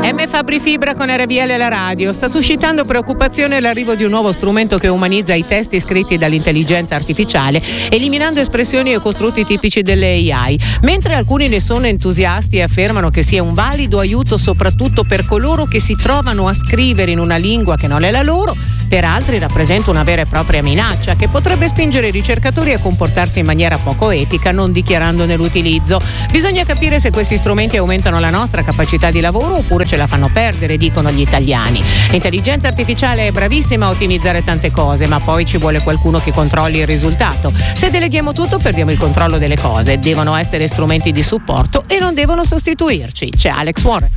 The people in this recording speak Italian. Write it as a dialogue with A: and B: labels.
A: M. Fabri Fibra con RBL la radio. Sta suscitando preoccupazione l'arrivo di un nuovo strumento che umanizza i testi scritti dall'intelligenza artificiale, eliminando espressioni e costrutti tipici delle AI. Mentre alcuni ne sono entusiasti e affermano che sia un valido aiuto soprattutto per coloro che si trovano a scrivere in una lingua che non è la loro, per altri rappresenta una vera e propria minaccia che potrebbe spingere i ricercatori a comportarsi in maniera poco etica, non dichiarandone l'utilizzo. Bisogna capire se questi strumenti aumentano la nostra capacità di lavoro oppure ce la fanno perdere, dicono gli italiani. L'intelligenza artificiale è bravissima a ottimizzare tante cose, ma poi ci vuole qualcuno che controlli il risultato. Se deleghiamo tutto perdiamo il controllo delle cose. Devono essere strumenti di supporto e non devono sostituirci. C'è Alex Warren.